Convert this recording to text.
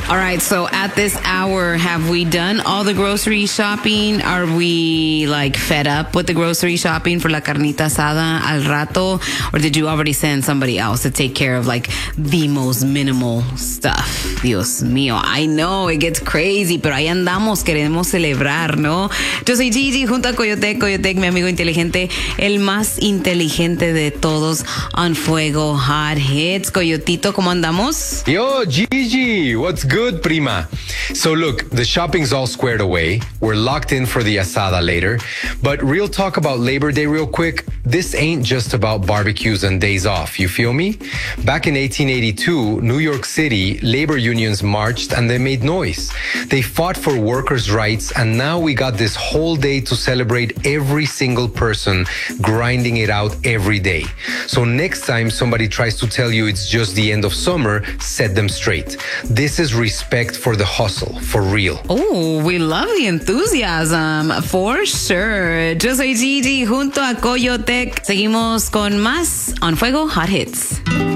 All right, so at this hour, have we done all the grocery shopping? Are we like fed up with the grocery shopping for la carnita asada al rato? Or did you already send somebody else to take care of like the most minimal stuff? Dios mío, I know it gets crazy, pero ahí andamos, queremos celebrar, ¿no? Yo soy Gigi junto a Coyotec, mi amigo inteligente, el más inteligente de todos on Fuego Hot Hits. Coyotito, ¿cómo andamos? Yo, Gigi, what's good, prima? So look, the shopping's all squared away. We're locked in for the asada later. But real talk about Labor Day real quick. This ain't just about barbecues and days off, you feel me? Back in 1882, New York City, labor unions marched and they made noise. They fought for workers' rights, and now we got this whole day to celebrate every single person grinding it out every day. So next time somebody tries to tell you it's just the end of summer, set them straight. This is respect for the hustle, for real. Oh, we love the enthusiasm, for sure. Yo soy Gigi junto a Coyotec. Seguimos con más On Fuego Hot Hits.